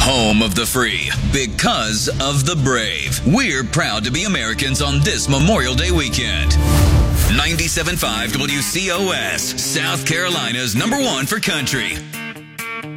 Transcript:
home of the free, because of the brave. We're proud to be Americans on this Memorial Day weekend. 97.5 WCOS, South Carolina's #1 for country.